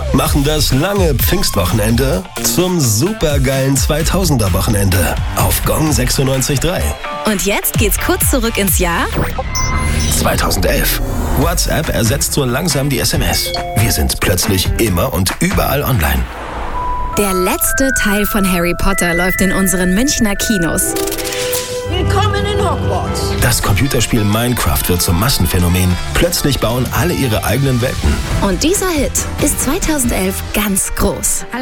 machen das lange Pfingstwochenende zum supergeilen 2000er-Wochenende auf Gong 96.3. Und jetzt geht's kurz zurück ins Jahr 2011. WhatsApp ersetzt so langsam die SMS. Wir sind plötzlich immer und überall online. Der letzte Teil von Harry Potter läuft in unseren Münchner Kinos. Willkommen in Hogwarts. Das Computerspiel Minecraft wird zum Massenphänomen. Plötzlich bauen alle ihre eigenen Welten. Und dieser Hit ist 2011 ganz groß.